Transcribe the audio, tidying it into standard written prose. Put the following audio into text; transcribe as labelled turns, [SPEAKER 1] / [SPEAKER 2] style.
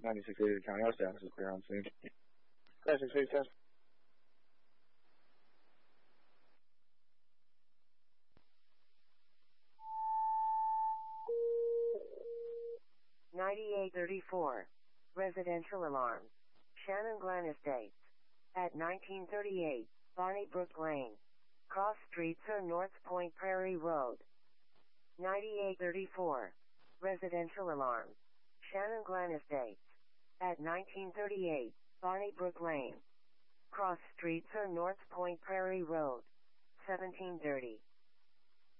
[SPEAKER 1] 9680, county house status is clear on scene. 9680,
[SPEAKER 2] 9834. Residential alarm. Shannon Glen Estates. At 1938, Bonnie Brook Lane. Cross streets are North Point Prairie Road. 9834. Residential alarm. Shannon Glen Estates. At 1938, Bonnie Brook Lane. Cross streets are North Point Prairie Road. 1730.